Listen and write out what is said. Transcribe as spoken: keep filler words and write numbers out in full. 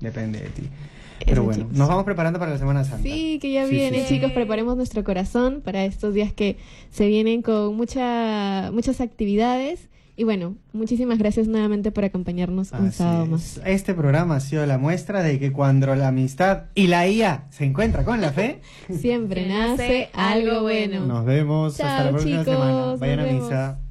depende de ti. Pero Eso, bueno, chicos. nos vamos preparando para la Semana Santa. Sí, que ya Sí, viene, sí. chicos, preparemos nuestro corazón para estos días que se vienen con mucha, muchas actividades. Y bueno, muchísimas gracias nuevamente por acompañarnos un Así sábado es. más. Este programa ha sido la muestra de que cuando la amistad y la I A se encuentra con la fe, Siempre Que nace nace algo algo bueno. bueno. nos vemos hasta Chao, la próxima chicos, semana. nos Vayan a vemos. misa.